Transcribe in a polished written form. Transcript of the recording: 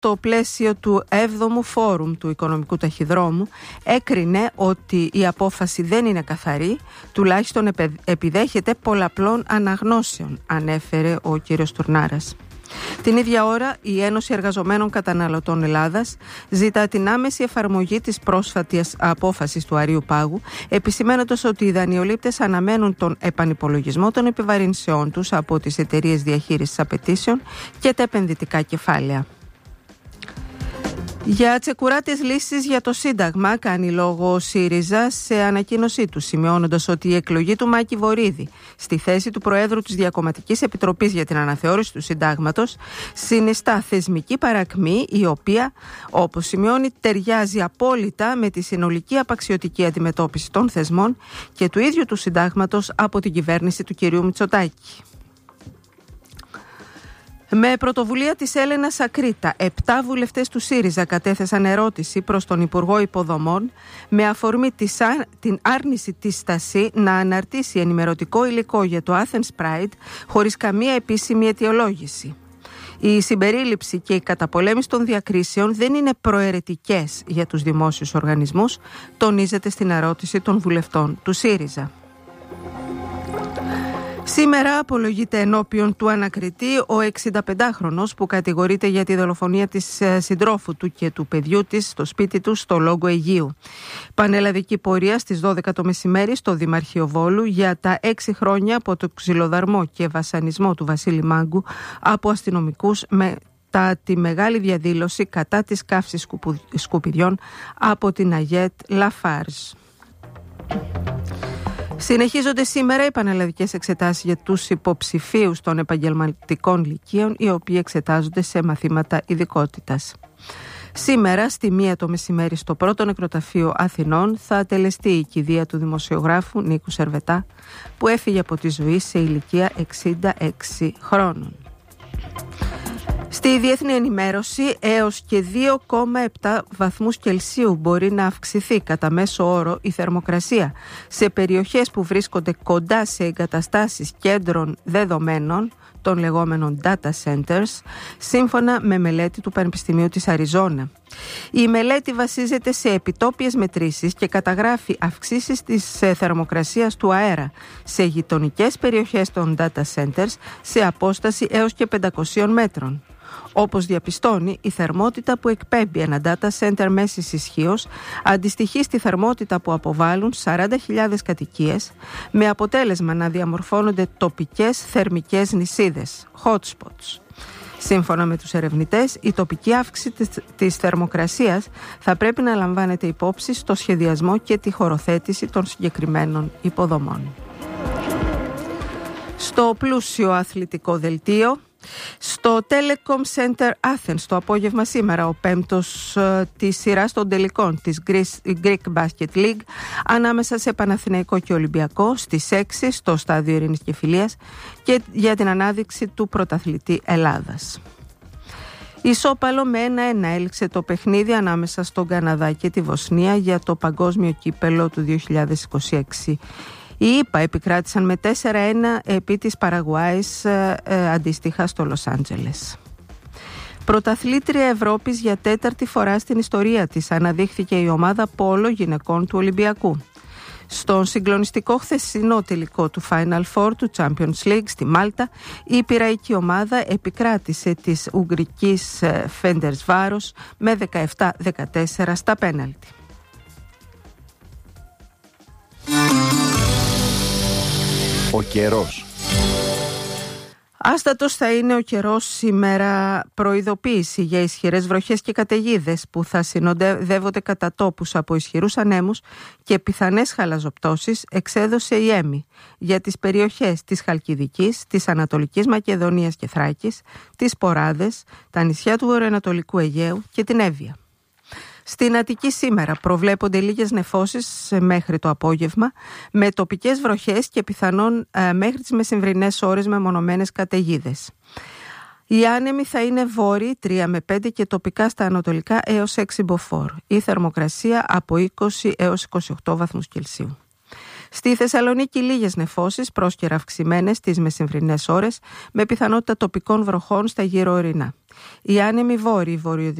στο πλαίσιο του 7ου Φόρουμ του Οικονομικού Ταχυδρόμου, έκρινε ότι η απόφαση δεν είναι καθαρή, τουλάχιστον επιδέχεται πολλαπλών αναγνώσεων, ανέφερε ο κύριος Τουρνάρας. Την ίδια ώρα, η Ένωση Εργαζομένων Καταναλωτών Ελλάδας ζητά την άμεση εφαρμογή της πρόσφατης απόφασης του Αρείου Πάγου, επισημαίνοντας ότι οι δανειολήπτες αναμένουν τον επανυπολογισμό των επιβαρύνσεών τους από τις εταιρείες διαχείρισης απαιτήσεων και τα επενδυτικά κεφάλαια. Για τσεκουράτες λύσεις για το Σύνταγμα κάνει λόγο ο ΣΥΡΙΖΑ σε ανακοίνωσή του, σημειώνοντας ότι η εκλογή του Μάκη Βορίδη στη θέση του Προέδρου της Διακομματικής Επιτροπής για την Αναθεώρηση του Συντάγματος συνιστά θεσμική παρακμή, η οποία, όπως σημειώνει, ταιριάζει απόλυτα με τη συνολική απαξιωτική αντιμετώπιση των θεσμών και του ίδιου του Συντάγματος από την κυβέρνηση του κυρίου Μητσοτάκη. Με πρωτοβουλία της Έλενας Ακρίτα, 7 βουλευτές του ΣΥΡΙΖΑ κατέθεσαν ερώτηση προς τον Υπουργό Υποδομών με αφορμή την άρνηση της Στασί να αναρτήσει ενημερωτικό υλικό για το Athens Pride χωρίς καμία επίσημη αιτιολόγηση. Η συμπερίληψη και η καταπολέμηση των διακρίσεων δεν είναι προαιρετικές για τους δημόσιους οργανισμούς, τονίζεται στην ερώτηση των βουλευτών του ΣΥΡΙΖΑ. Σήμερα απολογείται ενώπιον του ανακριτή ο 65χρονος που κατηγορείται για τη δολοφονία της συντρόφου του και του παιδιού της στο σπίτι του στο Λόγκο Αιγείου. Πανελλαδική πορεία στις 12 το μεσημέρι στο Δημαρχείο Βόλου για τα 6 χρόνια από το ξυλοδαρμό και βασανισμό του Βασίλη Μάγκου από αστυνομικούς μετά τη μεγάλη διαδήλωση κατά της καύσης σκουπιδιών από την Αγιέτ Λαφάρζ. Συνεχίζονται σήμερα οι πανελλαδικές εξετάσεις για τους υποψηφίους των επαγγελματικών λυκείων, οι οποίοι εξετάζονται σε μαθήματα ειδικότητας. Σήμερα, στη 1 το μεσημέρι, στο Πρώτο Νεκροταφείο Αθηνών, θα τελεστεί η κηδεία του δημοσιογράφου Νίκου Σερβετά, που έφυγε από τη ζωή σε ηλικία 66 χρόνων. Στη διεθνή ενημέρωση, έως και 2,7 βαθμούς Κελσίου μπορεί να αυξηθεί κατά μέσο όρο η θερμοκρασία σε περιοχές που βρίσκονται κοντά σε εγκαταστάσεις κέντρων δεδομένων, των λεγόμενων data centers, σύμφωνα με μελέτη του Πανεπιστημίου της Αριζόνα. Η μελέτη βασίζεται σε επιτόπιες μετρήσεις και καταγράφει αυξήσεις της θερμοκρασίας του αέρα σε γειτονικές περιοχές των data centers σε απόσταση έως και 500 μέτρων. Όπως διαπιστώνει, η θερμότητα που εκπέμπει ένα data center μέσης ισχύως αντιστοιχεί στη θερμότητα που αποβάλλουν 40.000 κατοικίες, με αποτέλεσμα να διαμορφώνονται τοπικές θερμικές νησίδες, hotspots. Σύμφωνα με τους ερευνητές, η τοπική αύξηση της θερμοκρασίας θα πρέπει να λαμβάνεται υπόψη στο σχεδιασμό και τη χωροθέτηση των συγκεκριμένων υποδομών. Στο πλούσιο αθλητικό δελτίο, στο Telecom Center Athens το απόγευμα σήμερα, ο 5ος της σειράς των τελικών της Greek Basket League ανάμεσα σε Παναθηναϊκό και Ολυμπιακό στις 6 στο Στάδιο Ειρήνης και Φιλίας και για την ανάδειξη του πρωταθλητή Ελλάδας. Ισόπαλο με 1-1 έληξε το παιχνίδι ανάμεσα στον Καναδά και τη Βοσνία για το παγκόσμιο κύπελο του 2026. Οι ΗΠΑ επικράτησαν με 4-1 επί της Παραγουάης, αντίστοιχα στο Λος Άντζελες. Πρωταθλήτρια Ευρώπης για 4η φορά στην ιστορία της αναδείχθηκε η ομάδα πόλο γυναικών του Ολυμπιακού. Στον συγκλονιστικό χθεσινό τελικό του Final Four του Champions League στη Μάλτα, η πειραϊκή ομάδα επικράτησε της Ουγγρικής Φεντερσβάρος με 17-14 στα πέναλτι. Ο καιρός. Άστατος θα είναι ο καιρός σήμερα. Προειδοποίηση για ισχυρές βροχές και καταιγίδες που θα συνοδεύονται κατά τόπους από ισχυρούς ανέμους και πιθανές χαλαζοπτώσεις εξέδωσε η ΕΜΗ για τις περιοχές της Χαλκιδικής, της Ανατολικής Μακεδονίας και Θράκης, τις Ποράδες, τα νησιά του Βορειοανατολικού Αιγαίου και την Εύβοια. Στην Αττική σήμερα προβλέπονται λίγες νεφώσεις μέχρι το απόγευμα, με τοπικές βροχές και πιθανόν μέχρι τις μεσημβρινές ώρες μεμονωμένες καταιγίδες. Οι άνεμοι θα είναι βόρειοι 3 με 5 και τοπικά στα ανατολικά έως 6 μποφόρ. Η θερμοκρασία από 20 έως 28 βαθμούς Κελσίου. Στη Θεσσαλονίκη λίγες νεφώσεις, πρόσκαιρα αυξημένες τις μεσημβρινές ώρες, με πιθανότητα τοπικών βροχών στα γύρω ορεινά. Οι άνεμοι βόρειοι